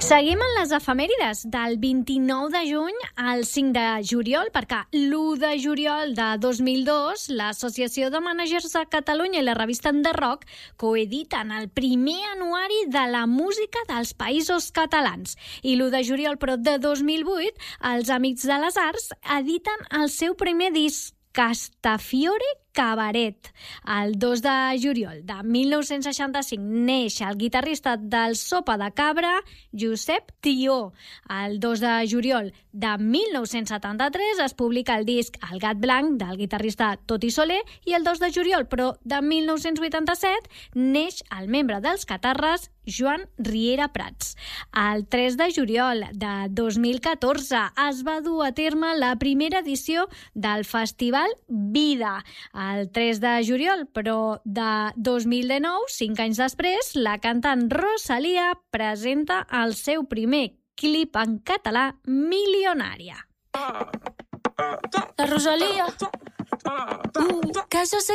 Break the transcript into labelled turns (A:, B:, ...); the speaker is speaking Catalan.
A: Seguim en les efemèrides del 29 de juny al 5 de juliol, perquè l'1 de juliol de 2002 l'Associació de Mànagers de Catalunya i la revista Enderrock coediten el primer anuari de la música dels Països Catalans. I l'1 de juliol, però, de 2008, els Amics de les Arts editen el seu primer disc, Castafiore Cabaret. El 2 de juliol de 1965 neix el guitarrista del Sopa de Cabra, Josep Tió. El 2 de juliol de 1973 es publica el disc El gat blanc del guitarrista Toti Soler i el 2 de juliol, però de 1987, neix el membre dels Catarres, Joan Riera Prats. El 3 de juliol de 2014 es va dur a terme la primera edició del Festival Vida. El 3 de juliol, però de 2019, 5 anys després, la cantant Rosalia presenta el seu primer clip en català, Milionària.
B: La Rosalia, que jo sé